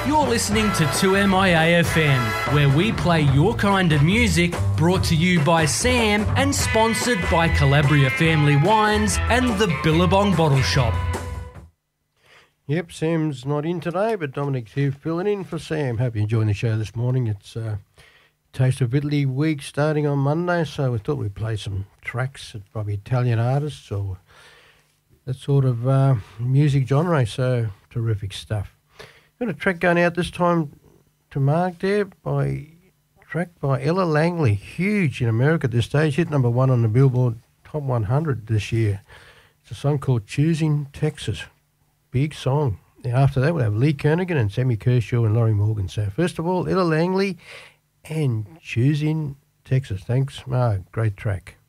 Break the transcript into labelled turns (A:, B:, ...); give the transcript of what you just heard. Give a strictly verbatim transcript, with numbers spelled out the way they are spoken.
A: You're listening to two M I A F M, where we play your kind of music, brought to you by Sam and sponsored by Calabria Family Wines and the Billabong Bottle Shop.
B: Yep, Sam's not in today, but Dominic's here filling in for Sam. Hope you're enjoying the show this morning. It's uh, Taste of Italy week starting on Monday, so we thought we'd play some tracks by Italian artists or that sort of uh, music genre, so terrific stuff. Got a track going out this time to Mark there, by track by Ella Langley, huge in America at this stage, hit number one on the Billboard Top one hundred this year. It's a song called Choosing Texas, big song. Now after that we'll have Lee Kernaghan and Sammy Kershaw and Laurie Morgan. So first of all, Ella Langley and Choosing Texas. Thanks, Mark. Great track.